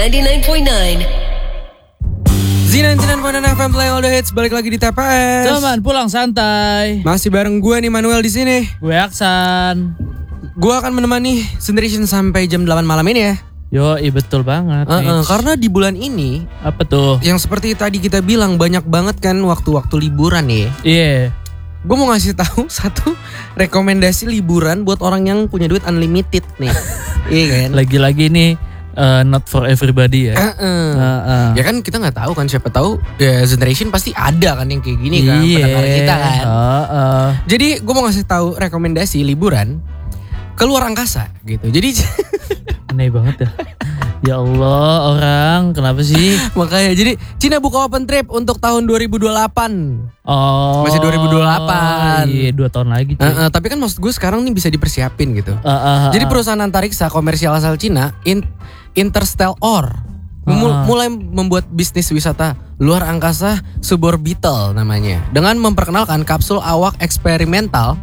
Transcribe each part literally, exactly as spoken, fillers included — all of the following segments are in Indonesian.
sembilan puluh sembilan koma sembilan. Z sembilan puluh sembilan koma sembilan F M play all the hits, balik lagi di T P S. Teman pulang santai. Masih bareng gue nih Manuel di sini. Gue Aksan. Gue akan menemani Generation sampai jam delapan malam ini ya. Yo, iya betul banget. Uh-uh, karena di bulan ini apa tuh? Yang seperti tadi kita bilang banyak banget kan waktu-waktu liburan nih. Iya. Yeah. Gue mau ngasih tahu satu rekomendasi liburan buat orang yang punya duit unlimited nih. Iya kan? Lagi-lagi nih uh, not for everybody ya. Uh-uh. Uh-uh. Ya kan kita nggak tahu kan, siapa tahu ya Generation pasti ada kan yang kayak gini kan, Iye. pendengar kita kan. Uh-uh. Jadi gue mau ngasih tahu rekomendasi liburan keluar angkasa gitu. Jadi aneh banget ya. Ya Allah, orang kenapa sih? makanya jadi Cina buka open trip untuk tahun dua ribu dua puluh delapan. Oh. Masih dua ribu dua puluh delapan. Iya, dua tahun lagi. Uh, uh, tapi kan maksud gue sekarang nih bisa dipersiapin gitu. Uh, uh, uh, Jadi perusahaan antariksa komersial asal Cina, in, Interstellar, mul- uh. mulai membuat bisnis wisata luar angkasa suborbital namanya, dengan memperkenalkan kapsul awak eksperimental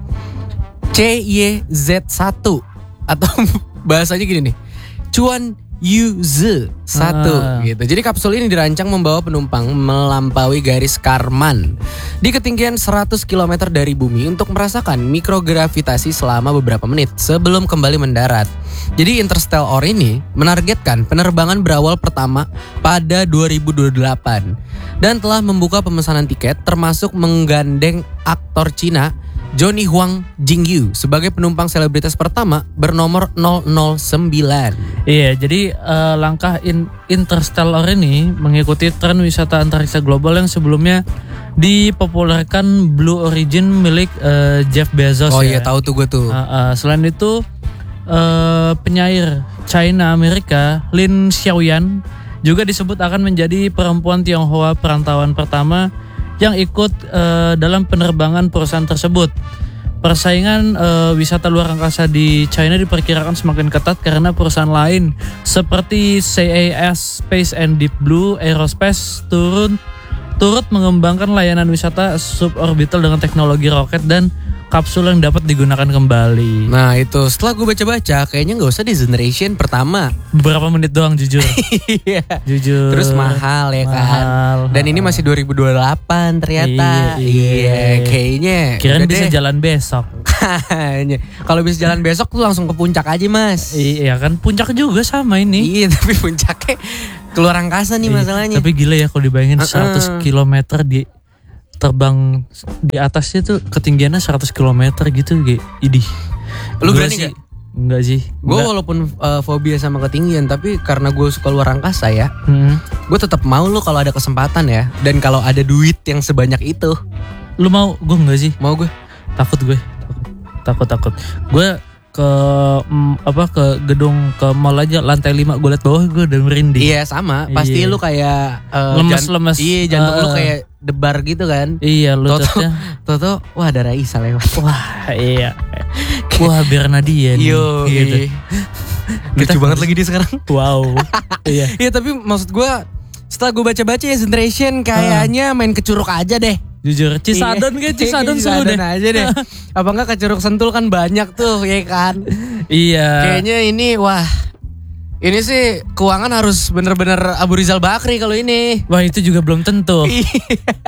C Y Z satu atau bahasanya gini nih, Chuan Yu Z satu Ah. gitu. Jadi kapsul ini dirancang membawa penumpang melampaui garis Karman di ketinggian seratus kilometer dari bumi untuk merasakan mikrogravitasi selama beberapa menit sebelum kembali mendarat. Jadi Interstellar ini menargetkan penerbangan berawal pertama pada dua ribu dua puluh delapan dan telah membuka pemesanan tiket termasuk menggandeng aktor Cina Johnny Huang Jingyu sebagai penumpang selebritas pertama bernomor nol nol sembilan. Iya, jadi uh, langkah in, Interstellar ini mengikuti tren wisata antariksa global yang sebelumnya dipopulerkan Blue Origin milik uh, Jeff Bezos. Oh ya. iya, tahu tuh gue tuh. Uh, uh, selain itu uh, penyair China Amerika Lin Xiaoyan juga disebut akan menjadi perempuan Tionghoa perantauan pertama yang ikut uh, dalam penerbangan perusahaan tersebut. Persaingan uh, wisata luar angkasa di China diperkirakan semakin ketat karena perusahaan lain seperti C A S Space and Deep Blue Aerospace turun turut mengembangkan layanan wisata suborbital dengan teknologi roket dan kapsul yang dapat digunakan kembali. Nah itu setelah gue baca-baca kayaknya gak usah di Generation pertama. Beberapa menit doang jujur. Iya. Jujur. Terus mahal ya kan. Mahal. Dan ini masih dua ribu dua puluh delapan ternyata. Iya, iya. Iya kayaknya. Kirain udah bisa deh. jalan besok. Kalau bisa jalan besok tuh langsung ke puncak aja mas. Iya kan, puncak juga sama ini. Iya tapi puncaknya keluar angkasa nih Iya, masalahnya. Tapi gila ya kalau dibayangin Uh-uh. seratus kilometer di terbang di atasnya tuh ketinggiannya seratus kilometer gitu kayak idih. Lu Gua berani sih, gak? Enggak sih. Gue Enggak. walaupun uh, fobia sama ketinggian, tapi karena gue suka luar angkasa ya, Hmm. gue tetap mau lo kalau ada kesempatan ya, dan kalau ada duit yang sebanyak itu. Lu mau? Gue enggak sih. Mau gue. Takut gue. Takut takut. Gue ke mm, apa ke gedung ke mall aja lantai lima gue liat bawah gue udah merinding. Iya sama, pasti Iya. lu kayak uh, Lemes-lemes. Iya jantung lu Uh. kayak debar gitu kan. Iya lu Toto, tetnya. Toto, wah ada Raisa lewat. Wah iya. Wah biar Nadia nih. Yo, gitu. lucu Kita- banget lagi dia sekarang. Wow. Iya. Iya tapi maksud gue, setelah gue baca-baca ya Generation kayaknya main ke Curug aja deh. Jujur, Cisadon Iya. kayak Cisadon seru deh. aja deh. Apa enggak ke Curug Sentul kan banyak tuh ya kan. Iya. Kayaknya ini wah. Ini sih keuangan harus bener-bener Abu Rizal Bakri kalau ini. Wah itu juga belum tentu.